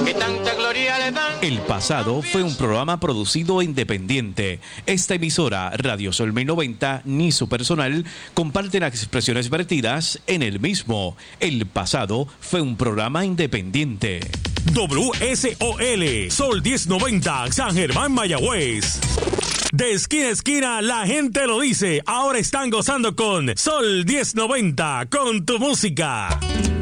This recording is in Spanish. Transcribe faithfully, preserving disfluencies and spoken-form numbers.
que tanta gloria le dan. El pasado fue un programa producido independiente. Esta emisora, Radio Sol mil noventa, ni su personal comparten las expresiones vertidas en el mismo. El pasado fue un programa independiente. W S O L, Sol diez noventa, San Germán, Mayagüez. De esquina a esquina, la gente lo dice. Ahora están gozando con Sol diez noventa, con tu música.